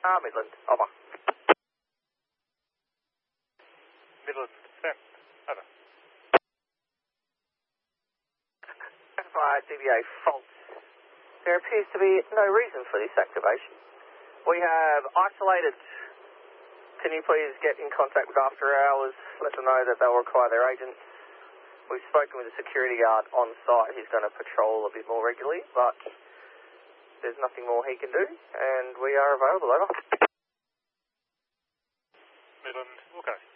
Midland, over. Midland, send. Over. DBA fault. There appears to be no reason for this activation. We have isolated. Can you please get in contact with after hours, let them know that they'll require their agents. We've spoken with a security guard on site. He's going to patrol a bit more regularly, but there's nothing more he can do, and we are available. Over. Midland, okay.